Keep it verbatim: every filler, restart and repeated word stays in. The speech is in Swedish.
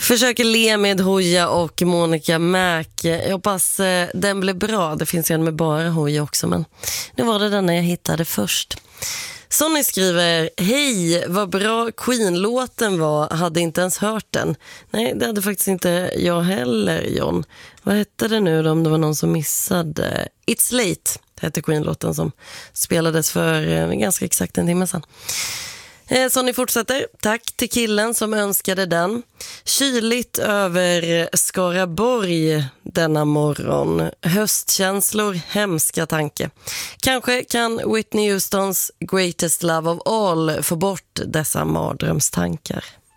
Försöker le med Hoja och Monica Mac. Jag hoppas eh, den blev bra. Det finns en med bara Hoja också, men nu var det den jag hittade först. Sonny skriver: hej, vad bra Queen-låten var. Hade inte ens hört den. Nej, det hade faktiskt inte jag heller, John. Vad hette det nu då, om det var någon som missade? It's Late hette Queen-låten som spelades för eh, ganska exakt en timme sedan. Eh, Sonny fortsätter: tack till killen som önskade den. Kyligt över Skaraborg denna morgon. Höstkänslor, hemska tanke. Kanske kan Whitney Houstons Greatest Love of All få bort dessa mardrömstankar.